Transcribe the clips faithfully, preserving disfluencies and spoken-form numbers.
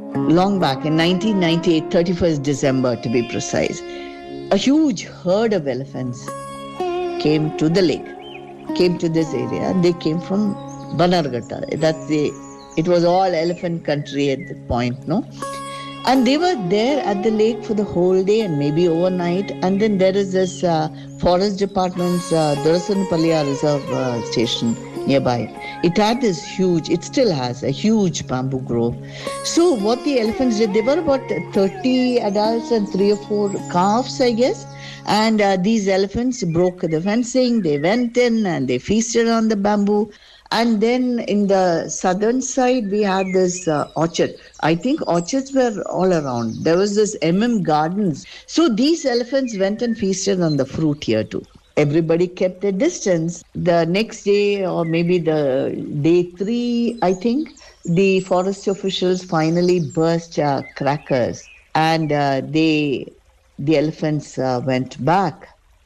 long back in nineteen ninety-eight, thirty-first December to be precise, a huge herd of elephants came to the lake, came to this area. They came from Banarghatta. That's the, it was all elephant country at that point, no? And they were there at the lake for the whole day and maybe overnight. And then there is this uh, forest department's uh, Durasanpalliya Reserve uh, station nearby. It had this huge, it still has a huge bamboo grove. So what the elephants did, they were about thirty adults and three or four calves, I guess. And uh, these elephants broke the fencing, they went in and they feasted on the bamboo. And then in the southern side, we had this uh, orchard. I think orchards were all around. There was this M M Gardens. So these elephants went and feasted on the fruit here too. Everybody kept a distance. The next day, or maybe the day three, I think, the forest officials finally burst uh, crackers. And uh, they, the elephants uh, went back.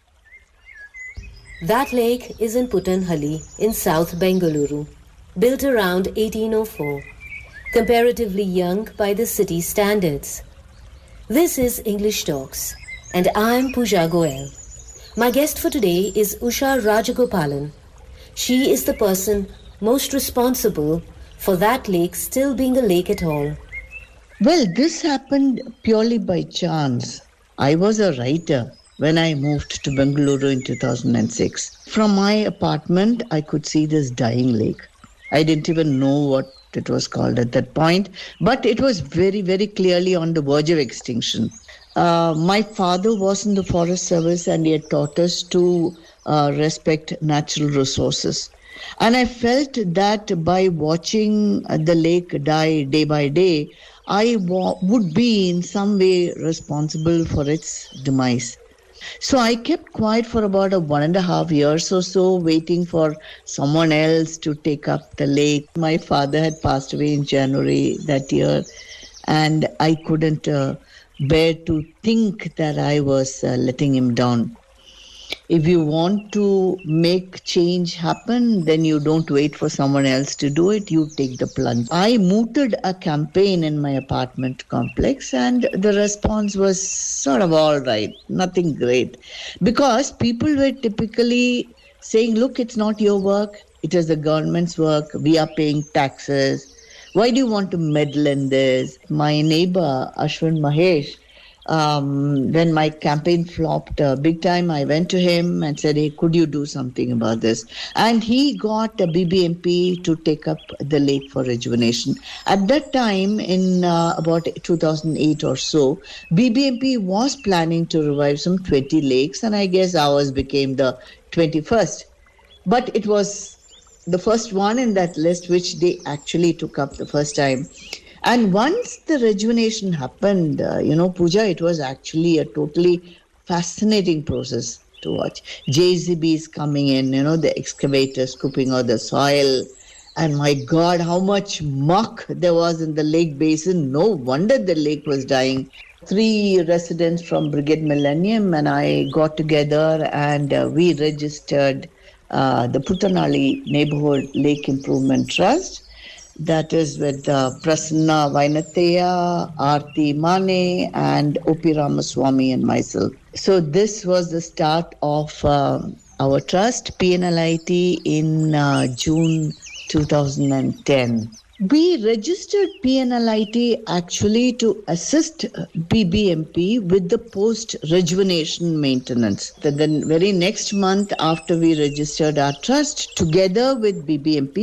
That lake is in Puttanhalli in South Bengaluru, built around eighteen oh four, comparatively young by the city standards. This is English Talks, and I'm Pooja Goel. My guest for today is Usha Rajagopalan. She is the person most responsible for that lake still being a lake at all. Well, this happened purely by chance. I was a writer when I moved to Bengaluru in two thousand six. From my apartment, I could see this dying lake. I didn't even know what it was called at that point, but it was very, very clearly on the verge of extinction. Uh, my father was in the Forest Service and he had taught us to uh, respect natural resources. And I felt that by watching the lake die day by day, I wa- would be in some way responsible for its demise. So I kept quiet for about a one and a half years or so, waiting for someone else to take up the lake. My father had passed away in January that year, and I couldn't uh, bear to think that I was uh, letting him down. If you want to make change happen, then you don't wait for someone else to do it, you take the plunge. I mooted a campaign in my apartment complex and the response was sort of all right, nothing great. Because people were typically saying, look, it's not your work, it is the government's work, we are paying taxes. Why do you want to meddle in this? My neighbor, Ashwin Mahesh, Um, when my campaign flopped uh, big time, I went to him and said, hey, could you do something about this? And he got a B B M P to take up the lake for rejuvenation. At that time, in uh, about two thousand eight or so, B B M P was planning to revive some twenty lakes, and I guess ours became the twenty-first. But it was the first one in that list, which they actually took up the first time. And once the rejuvenation happened, uh, you know, Pooja, it was actually a totally fascinating process to watch. J C Bs coming in, you know, the excavator scooping out the soil. And my God, how much muck there was in the lake basin. No wonder the lake was dying. Three residents from Brigade Millennium and I got together and uh, we registered uh, the Puttanhalli Neighborhood Lake Improvement Trust. That is with uh, Prasanna Vainathaya, Aarti Mane, and O P Ramaswamy and myself. So this was the start of uh, our trust, P N L I T, in uh, June two thousand ten. We registered P N L I T actually to assist B B M P with the post-rejuvenation maintenance. The, the very next month after we registered our trust, together with B B M P,